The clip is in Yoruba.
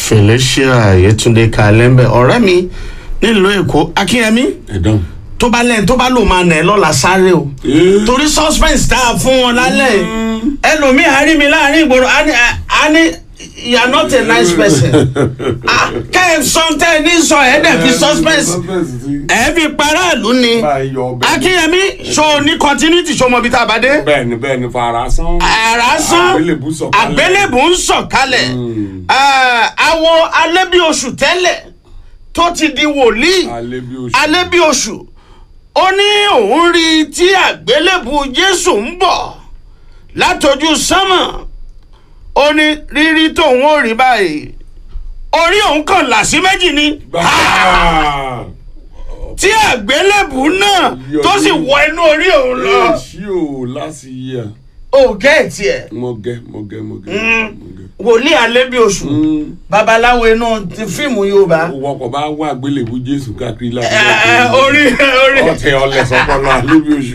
Felicia Yetunde Kalembe ọ̀rẹ́ mi nílùú Èkó Akínyẹmí tó bá lẹ́yìn tó bá lò máa nà ẹ́ lọ́la sáré o torí suspense tá a fún wọn lálẹ́ ẹlòmíì àárí mi láàrin ìgboro a ní you are not a nice person kẹ́ ẹ̀ sọ tẹ́ ẹ ní sọ ẹ̀ dẹ̀ fi suspense ẹ̀ fi paráàlú ni Akínyẹmí ṣo ní continuity ṣo mọ bí tá a bá dé. bẹ́ẹ̀ni fara sán àgbélébù ń sọ̀kalẹ̀ àwọn alẹ́bíoṣù tẹ́lẹ̀ tó ti di wòlíì alẹ́bíoṣù ó ní òun rí tí àgbélébù Jésù ń bọ̀ látọjú sánmọ̀ ó ní rírí tóun ó rí báyìí orí òun kàn là sí méjì ni tí àgbélébù náà tó sì wọ inú orí òun lọ. o gẹ́ẹ̀tì ẹ̀. mo gẹ́. wòlíì alẹ́bíoṣù babaláwo inú fíìmù Yorùbá. wọ́pọ̀ bá wà àgbélébù Jésù káàkiri láti orí ọ̀tẹ̀ ọ̀lẹ́sọ̀pọ̀lọ́ alẹ́bíoṣù.